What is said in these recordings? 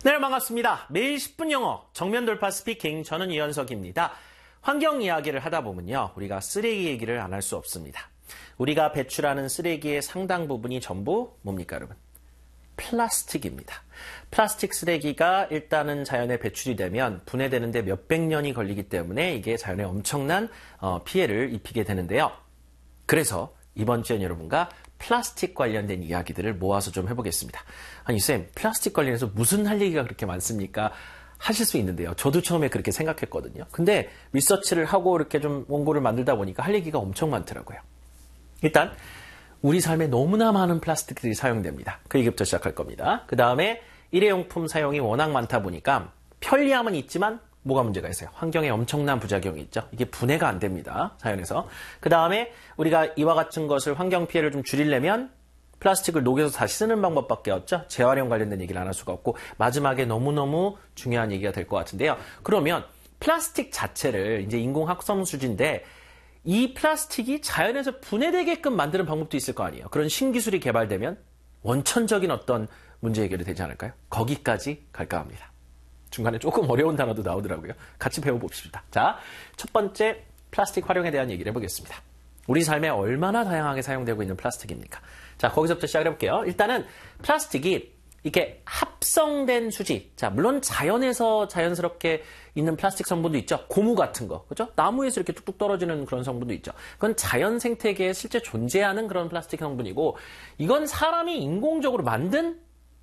네, 반갑습니다. 매일 10분 영어 정면 돌파 스피킹, 저는 이현석입니다. 환경 이야기를 하다 보면요, 우리가 쓰레기 얘기를 안 할 수 없습니다. 우리가 배출하는 쓰레기의 상당 부분이 전부 뭡니까, 여러분? 플라스틱입니다. 플라스틱 쓰레기가 일단은 자연에 배출이 되면 분해되는데 몇백 년이 걸리기 때문에 이게 자연에 엄청난 피해를 입히게 되는데요. 그래서 이번 주엔 여러분과 플라스틱 관련된 이야기들을 모아서 좀 해보겠습니다. 아니 쌤, 플라스틱 관련해서 무슨 할 얘기가 그렇게 많습니까? 하실 수 있는데요. 저도 처음에 그렇게 생각했거든요. 근데 리서치를 하고 이렇게 좀 원고를 만들다 보니까 할 얘기가 엄청 많더라고요. 일단 우리 삶에 너무나 많은 플라스틱들이 사용됩니다. 그 얘기부터 시작할 겁니다. 그 다음에 일회용품 사용이 워낙 많다 보니까 편리함은 있지만 뭐가 문제가 있어요? 환경에 엄청난 부작용이 있죠. 이게 분해가 안 됩니다. 자연에서. 그 다음에 우리가 이와 같은 것을 환경 피해를 좀 줄이려면 플라스틱을 녹여서 다시 쓰는 방법밖에 없죠. 재활용 관련된 얘기를 안 할 수가 없고 마지막에 너무너무 중요한 얘기가 될 것 같은데요. 그러면 플라스틱 자체를 이제 인공 합성수지인데 이 플라스틱이 자연에서 분해되게끔 만드는 방법도 있을 거 아니에요. 그런 신기술이 개발되면 원천적인 어떤 문제 해결이 되지 않을까요? 거기까지 갈까 합니다. 중간에 조금 어려운 단어도 나오더라고요. 같이 배워봅시다. 자, 첫 번째 플라스틱 활용에 대한 얘기를 해보겠습니다. 우리 삶에 얼마나 다양하게 사용되고 있는 플라스틱입니까? 자, 거기서부터 시작을 해볼게요. 일단은 플라스틱이 이렇게 합성된 수지. 자, 물론 자연에서 자연스럽게 있는 플라스틱 성분도 있죠. 고무 같은 거. 그죠? 나무에서 이렇게 뚝뚝 떨어지는 그런 성분도 있죠. 그건 자연 생태계에 실제 존재하는 그런 플라스틱 성분이고, 이건 사람이 인공적으로 만든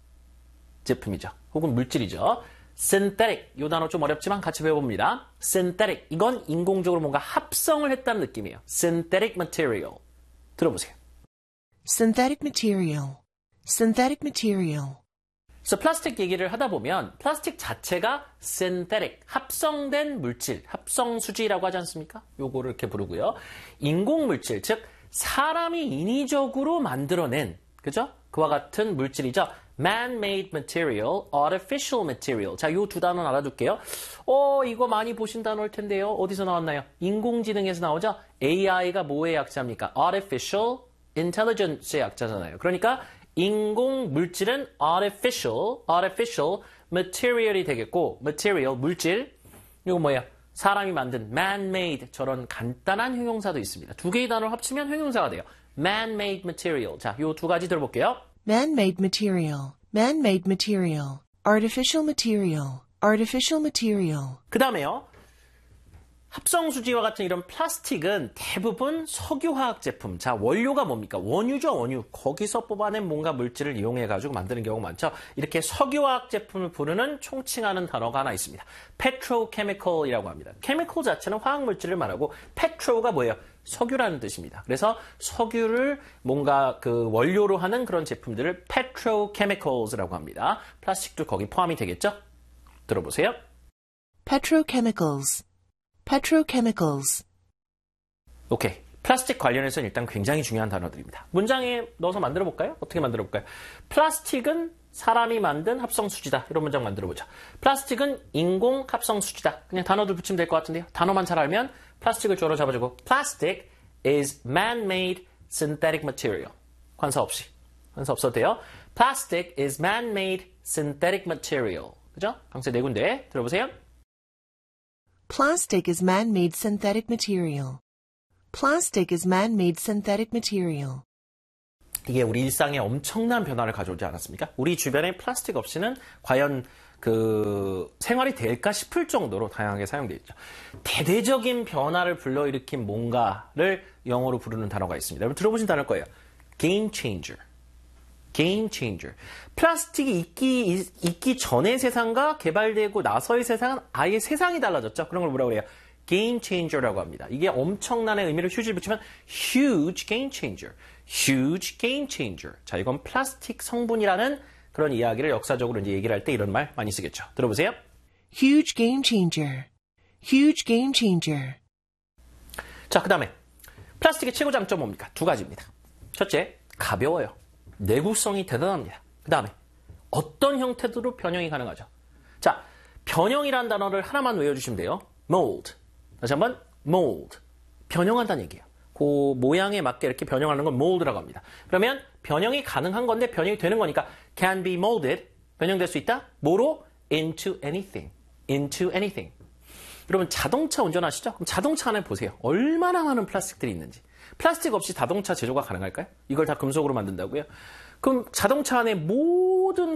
제품이죠. 혹은 물질이죠. synthetic, 이 단어 좀 어렵지만 같이 배워봅니다. synthetic, 이건 인공적으로 뭔가 합성을 했다는 느낌이에요. synthetic material. 들어보세요. synthetic material, synthetic material. 그래서 플라스틱 얘기를 하다 보면 플라스틱 자체가 synthetic, 합성된 물질, 합성수지라고 하지 않습니까? 요거를 이렇게 부르고요. 인공물질, 즉 사람이 인위적으로 만들어낸, 그죠? 그와 같은 물질이죠. man-made material, artificial material. 자, 요 두 단어는 알아둘게요. 이거 많이 보신 단어일 텐데요. 어디서 나왔나요? 인공지능에서 나오죠? AI가 뭐의 약자입니까? artificial intelligence의 약자잖아요. 그러니까 인공 물질은 artificial material이 되겠고, material, 물질. 이거 뭐예요? 사람이 만든 man-made, 저런 간단한 형용사도 있습니다. 두 개의 단어를 합치면 형용사가 돼요. man-made material. 자, 요 두 가지 들어볼게요. Man-made material, man-made material, artificial material, artificial material. 그 다음에요. 합성수지와 같은 이런 플라스틱은 대부분 석유화학 제품. 자, 원료가 뭡니까? 원유죠, 원유. 거기서 뽑아낸 뭔가 물질을 이용해가지고 만드는 경우가 많죠. 이렇게 석유화학 제품을 부르는 총칭하는 단어가 하나 있습니다. petrochemical이라고 합니다. chemical 자체는 화학 물질을 말하고 petro가 뭐예요? 석유라는 뜻입니다. 그래서 석유를 뭔가 그 원료로 하는 그런 제품들을 petrochemicals라고 합니다. 플라스틱도 거기 포함이 되겠죠? 들어보세요. Petrochemicals, petrochemicals. 오케이. 플라스틱 관련해서는 일단 굉장히 중요한 단어들입니다. 문장에 넣어서 만들어 볼까요? 어떻게 만들어 볼까요? 플라스틱은 사람이 만든 합성수지다. 이런 문장 만들어 보자. 플라스틱은 인공 합성수지다. 그냥 단어들 붙이면 될 것 같은데요. 단어만 잘 알면 플라스틱을 주어로 잡아주고 Plastic is man-made synthetic material. 관사 없이. 관사 없어도 돼요. Plastic is man-made synthetic material. 그죠? 강세 네 군데 들어보세요. Plastic is man-made synthetic material. Plastic is man-made synthetic material. 이게 우리 일상에 엄청난 변화를 가져오지 않았습니까? 우리 주변에 플라스틱 없이는 과연 그 생활이 될까 싶을 정도로 다양하게 사용되어 있죠. 대대적인 변화를 불러일으킨 뭔가를 영어로 부르는 단어가 있습니다. 여러분 들어보신 단어일 거예요. Game changer. Game changer. 플라스틱이 있기 전의 세상과 개발되고 나서의 세상은 아예 세상이 달라졌죠. 그런 걸 뭐라고 그래요? Game changer라고 합니다. 이게 엄청난의 의미를 휴지를 붙이면 huge game changer. Huge game changer. 자, 이건 플라스틱 성분이라는 그런 이야기를 역사적으로 이제 얘기를 할 때 이런 말 많이 쓰겠죠. 들어보세요. Huge game changer. Huge game changer. 자, 그 다음에 플라스틱의 최고 장점 뭡니까? 두 가지입니다. 첫째, 가벼워요. 내구성이 대단합니다. 그 다음에 어떤 형태로도 변형이 가능하죠. 자, 변형이라는 단어를 하나만 외워주시면 돼요. mold. 다시 한번 mold. 변형한다는 얘기예요. 그 모양에 맞게 이렇게 변형하는 건 mold라고 합니다. 그러면 변형이 가능한 건데 변형이 되는 거니까 can be molded. 변형될 수 있다. 뭐로? into anything. into anything. 여러분 자동차 운전하시죠? 그럼 자동차 안에 보세요. 얼마나 많은 플라스틱들이 있는지. 플라스틱 없이 자동차 제조가 가능할까요? 이걸 다 금속으로 만든다고요? 그럼 자동차 안에 모든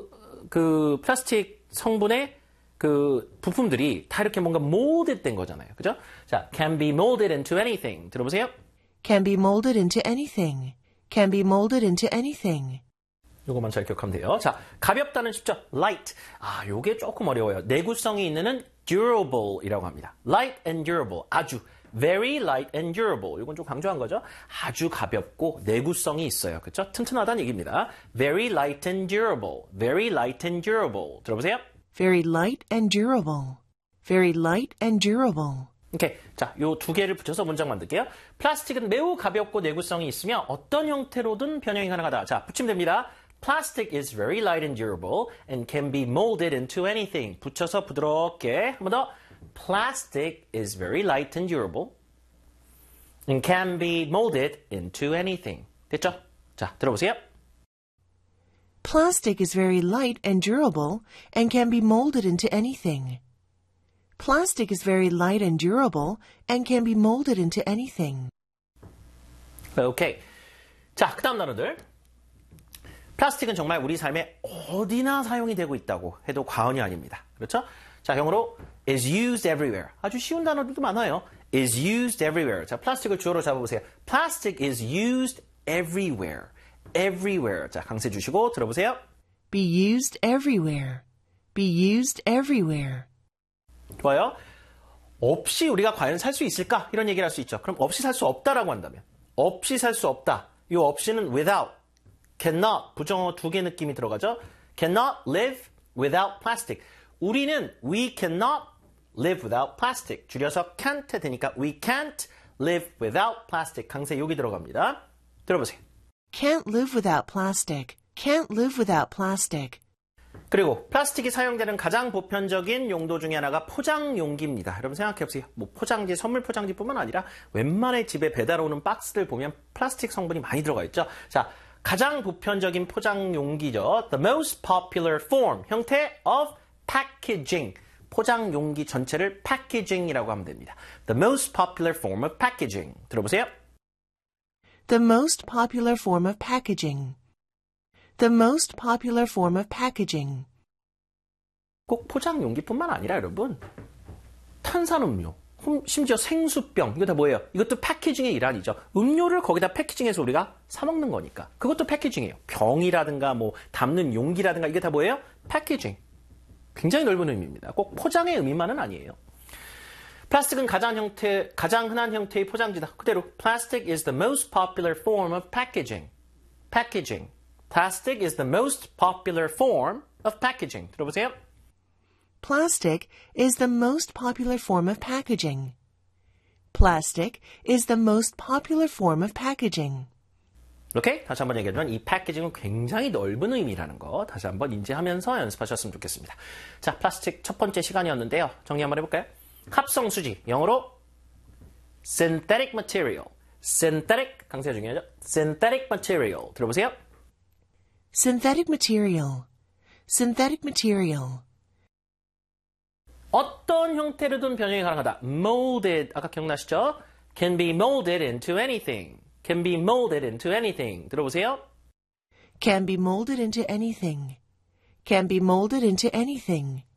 그 플라스틱 성분의 그 부품들이 다 이렇게 뭔가 molded 된 거잖아요. 그죠? 자, can be molded into anything. 들어보세요. Can be molded into anything. Can be molded into anything. 요것만 잘 기억하면 돼요. 자, 가볍다는 쉽죠? light. 아, 요게 조금 어려워요. 내구성이 있는 durable이라고 합니다. light and durable. 아주 very light and durable. 이건 좀 강조한 거죠. 아주 가볍고 내구성이 있어요. 그렇죠? 튼튼하다는 얘기입니다. very light and durable. very light and durable. 들어보세요. Very light and durable. Very light and durable. 오케이. 자, 요 두 개를 붙여서 문장 만들게요. 플라스틱은 매우 가볍고 내구성이 있으며 어떤 형태로든 변형이 가능하다. 자, 붙이면 됩니다. Plastic is very light and durable and can be molded into anything. 붙여서 부드럽게 한 번 더. Plastic is very light and durable and can be molded into anything. 됐죠? 자, 들어보세요. Plastic is very light and durable and can be molded into anything. Plastic is very light and durable and can be molded into anything. 오케이. 자, 그 다음 단어들. 플라스틱은 정말 우리 삶에 어디나 사용이 되고 있다고 해도 과언이 아닙니다. 그렇죠? 자, 형으로 is used everywhere. 아주 쉬운 단어들도 많아요. is used everywhere. 자, 플라스틱을 주어로 잡아보세요. Plastic is used everywhere. everywhere. 자, 강세 주시고 들어보세요. Be used everywhere. Be used everywhere. 좋아요. 없이 우리가 과연 살 수 있을까? 이런 얘기를 할 수 있죠. 그럼 없이 살 수 없다라고 한다면 없이 살 수 없다. 이 없이는 without, cannot, 부정어 두 개 느낌이 들어가죠. cannot live without plastic. 우리는 we cannot live without plastic. 줄여서 can't 되니까 we can't live without plastic. 강세 여기 들어갑니다. 들어보세요. Can't live without plastic. Can't live without plastic. 그리고 플라스틱이 사용되는 가장 보편적인 용도 중에 하나가 포장 용기입니다. 여러분 생각해보세요. 뭐 포장지, 선물 포장지뿐만 아니라 웬만해 집에 배달 오는 박스들 보면 플라스틱 성분이 많이 들어가 있죠. 자, 가장 보편적인 포장 용기죠. The most popular form, 형태 of packaging. 포장 용기 전체를 packaging이라고 하면 됩니다. The most popular form of packaging. 들어보세요. The most popular form of packaging. The most popular form of packaging. 꼭 포장 용기뿐만 아니라 여러분 탄산음료, 심지어 생수병 이거 다 뭐예요? 이것도 패키징의 일환이죠. 음료를 거기다 패키징해서 우리가 사 먹는 거니까 그것도 패키징이에요. 병이라든가 뭐 담는 용기라든가 이게 다 뭐예요? 패키징. 굉장히 넓은 의미입니다. 꼭 포장의 의미만은 아니에요. 플라스틱은 가장 흔한 형태의 포장지다. 그대로 Plastic is the most popular form of packaging. Packaging. Plastic is the most popular form of packaging. 들어보세요. Plastic is the most popular form of packaging. Plastic is the most popular form of packaging. 이렇게 다시 한번 얘기하지만 이 패키징은 굉장히 넓은 의미라는 거 다시 한번 인지하면서 연습하셨으면 좋겠습니다. 자, 플라스틱 첫 번째 시간이었는데요. 정리 한번 해볼까요? 합성 수지, 영어로 synthetic material. synthetic, 강세가 중요하죠? synthetic material. 들어보세요. Synthetic material. Synthetic material. 어떤 형태로든 변형이 가능하다. molded, 아까 기억나시죠? can be molded into anything. can be molded into anything. 들어보세요. Can be molded into anything. Can be molded into anything.